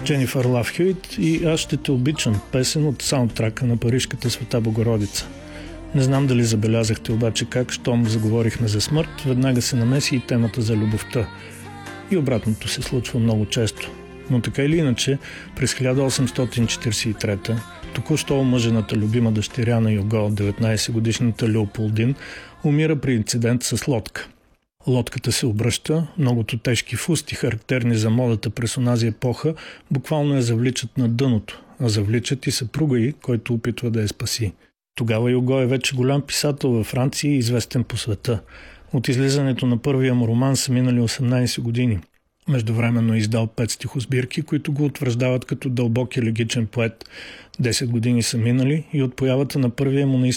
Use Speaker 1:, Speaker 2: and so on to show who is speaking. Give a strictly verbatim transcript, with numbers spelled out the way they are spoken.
Speaker 1: Дженифър Лав Хюит и Аз ще те обичам, песен от саундтрака на Парижката Света Богородица. Не знам дали забелязахте обаче как, щом заговорихме за смърт, веднага се намеси и темата за любовта. И обратното се случва много често. Но така или иначе, през хиляда осемстотин четиридесет и трета току-що омъжената любима дъщеря на Юго, деветнайсетгодишната Леополдин, умира при инцидент с лодка. Лодката се обръща, многото тежки фусти, характерни за модата през онази епоха, буквално я завличат на дъното, а завличат и съпруга й, който опитва да я спаси. Тогава Юго е вече голям писател във Франция и известен по света. От излизането на първия му роман са минали осемнайсет години. Междувременно е издал пет стихосбирки, които го утвърждават като дълбок елегичен поет. десет години са минали и от появата на първия му